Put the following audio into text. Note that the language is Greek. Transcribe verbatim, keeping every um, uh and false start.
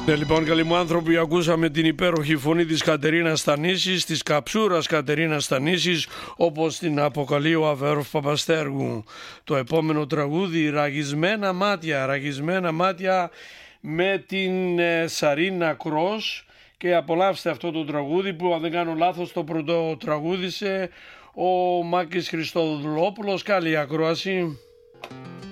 Ναι, λοιπόν, καλοί μου άνθρωποι, ακούσαμε την υπέροχη φωνή της Κατερίνας Στανίσης, της καψούρας Κατερίνας Στανίσης, όπως την αποκαλεί ο Αβέροφ Παπαστέργου. Το επόμενο τραγούδι, «Ραγισμένα μάτια», «Ραγισμένα μάτια» με την ε, Σαρίνα Κρός, και απολαύστε αυτό το τραγούδι που, αν δεν κάνω λάθος, το πρώτο τραγούδισε ο Μάκης Χριστοδουλόπουλος. Καλή ακρόαση.